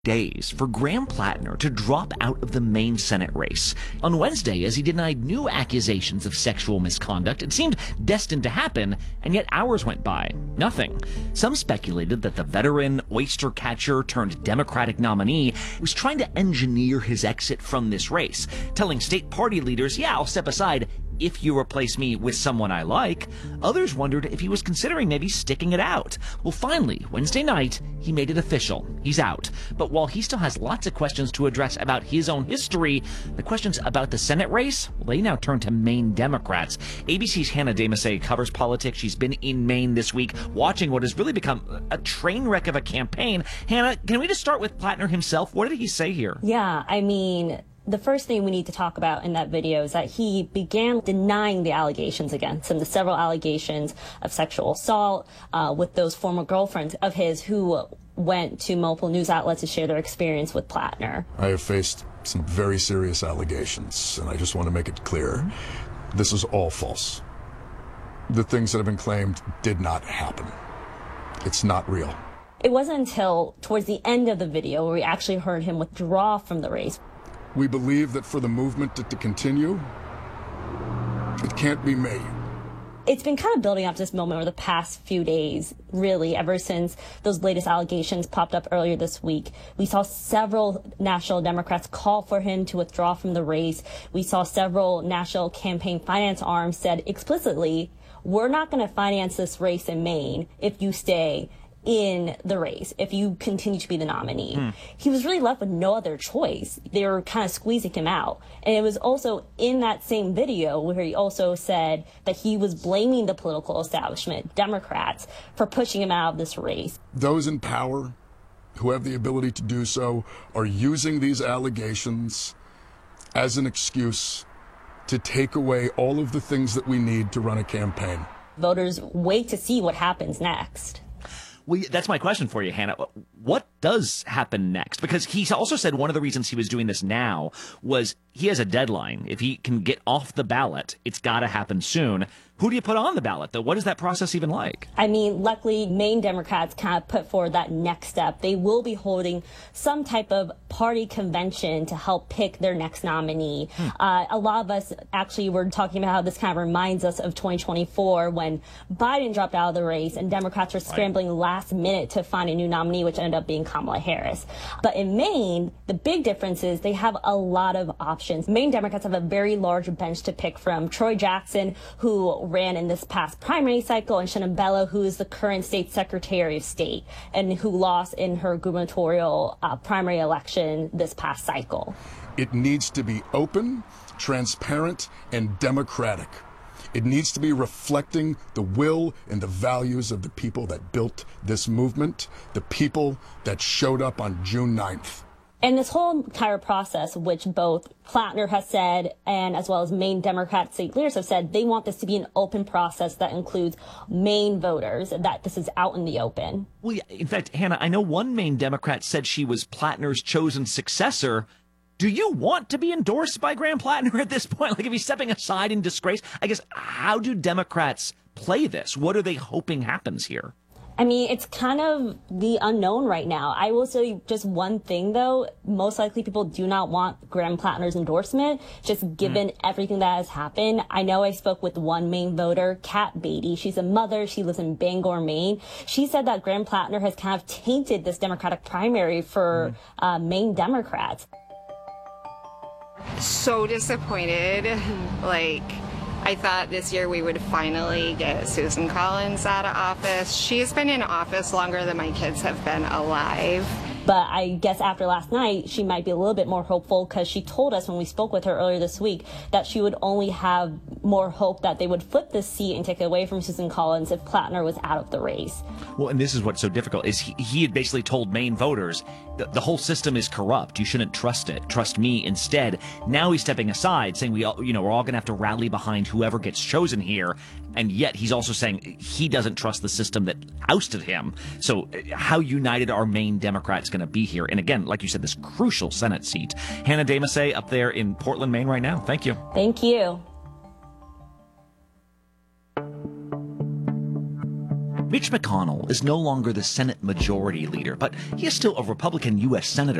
days for Graham Plattner to drop out of the Maine Senate race. On Wednesday, as he denied new accusations of sexual misconduct, it seemed destined to happen, and yet hours went by. Nothing. Some speculated that the veteran oyster catcher turned Democratic nominee was trying to engineer his exit from this race, telling state party leaders, yeah, I'll step aside if you replace me with someone I like. Others wondered if he was considering maybe sticking it out. Well, finally, Wednesday night, he made it official. He's out. But while he still has lots of questions to address about his own history, the questions about the Senate race, well, they now turn to Maine Democrats. ABC's Hannah Demasay covers politics. She's been in Maine this week, watching what has really become a train wreck of a campaign. Hannah, can we just start with Plattner himself? What did he say here? Yeah, I mean, the first thing we need to talk about in that video is that he began denying the allegations against him, the several allegations of sexual assault with those former girlfriends of his who went to multiple news outlets to share their experience with Plattner. I have faced some very serious allegations, and I just want to make it clear, this is all false. The things that have been claimed did not happen. It's not real. It wasn't until towards the end of the video where we actually heard him withdraw from the race. We believe that for the movement to continue, it can't be me. It's been kind of building up to this moment over the past few days, really, ever since those latest allegations popped up earlier this week. We saw several national Democrats call for him to withdraw from the race. We saw several national campaign finance arms said explicitly, we're not going to finance this race in Maine if you stay in the race, if you continue to be the nominee. He was really left with no other choice. They were kind of squeezing him out. And it was also in that same video where he also said that he was blaming the political establishment, Democrats, for pushing him out of this race. Those in power who have the ability to do so are using these allegations as an excuse to take away all of the things that we need to run a campaign. Voters wait to see what happens next. Well, that's my question for you, Hannah. What does happen next? Because he also said one of the reasons he was doing this now was he has a deadline. If he can get off the ballot, it's got to happen soon. Who do you put on the ballot, though? What is that process even like? I mean, luckily, Maine Democrats kind of put forward that next step. They will be holding some type of party convention to help pick their next nominee. A lot of us actually were talking about how this kind of reminds us of 2024 when Biden dropped out of the race and Democrats were scrambling last minute to find a new nominee, which ended up being Kamala Harris. But in Maine, the big difference is they have a lot of options. Maine Democrats have a very large bench to pick from. Troy Jackson, who ran in this past primary cycle, and Shannon Bello, who is the current state secretary of state and who lost in her gubernatorial primary election this past cycle. It needs to be open, transparent, and democratic. It needs to be reflecting the will and the values of the people that built this movement, the people that showed up on June 9th. And this whole entire process, which both Plattner has said and as well as Maine Democrat state leaders have said, they want this to be an open process that includes Maine voters, that this is out in the open. Well, yeah, in fact, Hannah, I know one Maine Democrat said she was Plattner's chosen successor. Do you want to be endorsed by Graham Plattner at this point? Like, if he's stepping aside in disgrace, I guess, how do Democrats play this? What are they hoping happens here? I mean, it's kind of the unknown right now. I will say just one thing, though. Most likely people do not want Graham Plattner's endorsement, just given everything that has happened. I know I spoke with one Maine voter, Kat Beatty. She's a mother. She lives in Bangor, Maine. She said that Graham Plattner has kind of tainted this Democratic primary for Maine Democrats. So disappointed. I thought this year we would finally get Susan Collins out of office. She's been in office longer than my kids have been alive. But I guess after last night, she might be a little bit more hopeful because she told us when we spoke with her earlier this week that she would only have more hope that they would flip the seat and take it away from Susan Collins if Plattner was out of the race. Well, and this is what's so difficult is he had basically told Maine voters the whole system is corrupt. You shouldn't trust it. Trust me instead. Now he's stepping aside, saying we're all going to have to rally behind whoever gets chosen here. And yet he's also saying he doesn't trust the system that ousted him. So how united are Maine Democrats going to be here? And again, like you said, this crucial Senate seat. Hannah Demasay up there in Portland, Maine right now. Thank you. Thank you. Mitch McConnell is no longer the Senate Majority Leader, but he is still a Republican U.S. Senator